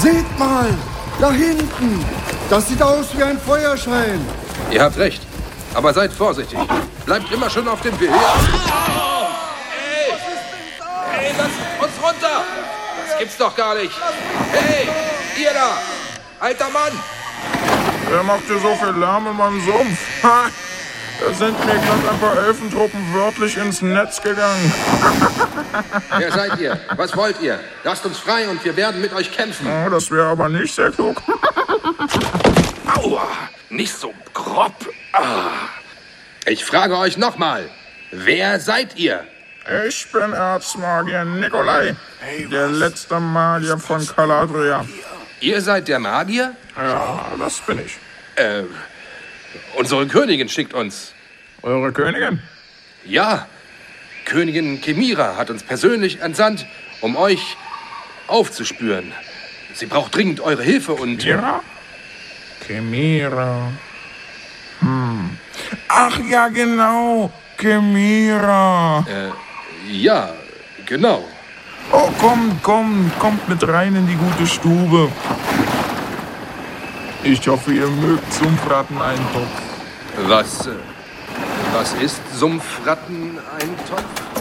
Seht mal, da hinten. Das sieht aus wie ein Feuerschein. Ihr habt recht, aber seid vorsichtig. Bleibt immer schon auf dem Weg. Hey, lasst uns runter! Das gibt's doch gar nicht. Hey, ihr da! Alter Mann! Wer macht hier so viel Lärm in meinem Sumpf? Ha! Da sind mir gerade ein paar Elfentruppen wörtlich ins Netz gegangen. Wer seid ihr? Was wollt ihr? Lasst uns frei und wir werden mit euch kämpfen. Oh, das wäre aber nicht sehr klug. Aua! Nicht so grob. Ich frage euch nochmal. Wer seid ihr? Ich bin Erzmagier Nikolai, der letzte Magier von Caladria. Ihr seid der Magier? Ja, das bin ich. Unsere Königin schickt uns. Eure Königin? Ja, Königin Chimera hat uns persönlich entsandt, um euch aufzuspüren. Sie braucht dringend eure Hilfe und... Chimera? Chimera. Ach ja, genau. Chimera. Ja, genau. Oh, kommt mit rein in die gute Stube. Ich hoffe, ihr mögt Sumpfratteneintopf. Was ist Sumpfratteneintopf?